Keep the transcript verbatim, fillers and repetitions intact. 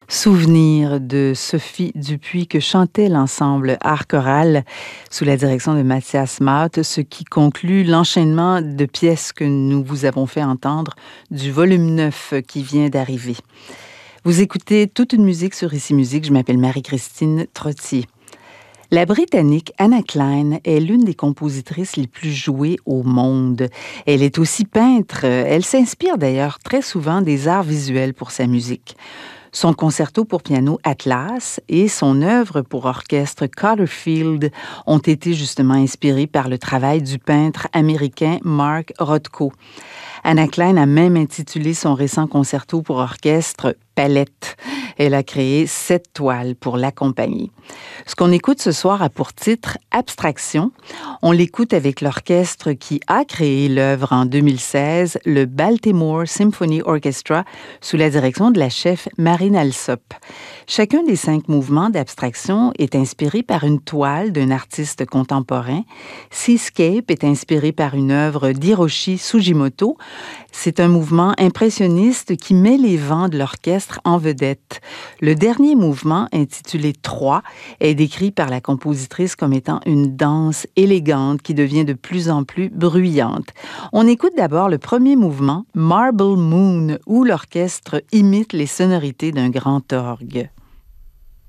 Souvenir de Sophie Dupuis que chantait l'ensemble Art choral sous la direction de Mathias Matt, ce qui conclut l'enchaînement de pièces que nous vous avons fait entendre du volume neuf qui vient d'arriver. Vous écoutez toute une musique sur Ici Musique, je m'appelle Marie-Christine Trottier. La Britannique Anna Clyne est l'une des compositrices les plus jouées au monde. Elle est aussi peintre. Elle s'inspire d'ailleurs très souvent des arts visuels pour sa musique. Son concerto pour piano Atlas et son œuvre pour orchestre Cotterfield ont été justement inspirés par le travail du peintre américain Mark Rothko. Anna Clyne a même intitulé son récent concerto pour orchestre Palette. Elle a créé sept toiles pour l'accompagner. Ce qu'on écoute ce soir a pour titre Abstraction. On l'écoute avec l'orchestre qui a créé l'œuvre en deux mille seize, le Baltimore Symphony Orchestra, sous la direction de la chef Marine Alsop. Chacun des cinq mouvements d'abstraction est inspiré par une toile d'un artiste contemporain. Seascape est inspiré par une œuvre d'Hiroshi Sugimoto. C'est un mouvement impressionniste qui met les vents de l'orchestre en vedette. Le dernier mouvement, intitulé trois, est décrit par la compositrice comme étant une danse élégante qui devient de plus en plus bruyante. On écoute d'abord le premier mouvement, Marble Moon, où l'orchestre imite les sonorités d'un grand orgue.